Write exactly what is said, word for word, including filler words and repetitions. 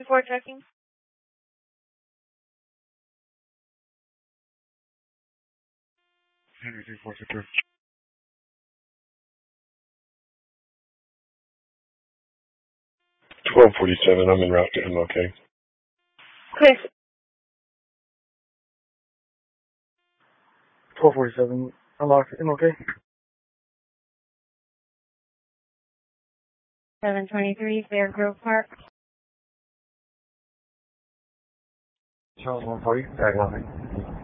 Before checking. Henry three four two two. twelve forty-seven, I'm en route to M L K. Chris. twelve forty-seven, unlocked M L K. seven twenty-three, Fair Grove Park. Charles one forty, diagnostic.